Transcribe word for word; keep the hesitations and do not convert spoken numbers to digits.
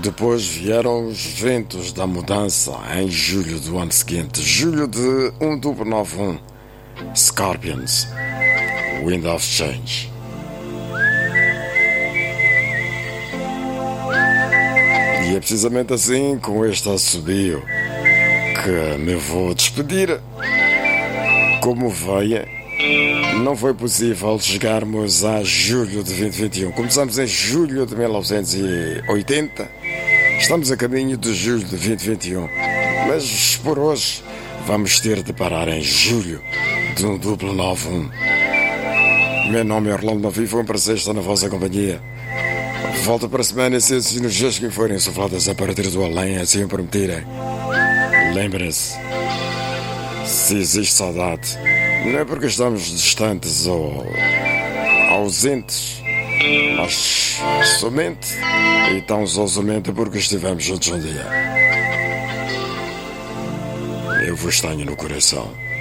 Depois vieram os ventos da mudança em julho do ano seguinte, julho de um nove nove um, Scorpions, Wind of Change. E é precisamente assim, com este assobio, que me vou despedir. Como veia, não foi possível chegarmos a julho de vinte e vinte e um. Começamos em julho de mil novecentos e oitenta, estamos a caminho de julho de vinte e vinte e um. Mas por hoje vamos ter de parar em julho de um nove nove um. Meu nome é Orlando Novi, foi um prazer estar na vossa companhia. Volto para a semana, se as energias que forem sufladas a partir do além assim o permitirem. Lembrem-se, se existe saudade, não é porque estamos distantes ou ausentes, mas somente e tão somente porque estivemos juntos um dia. Eu vos tenho no coração.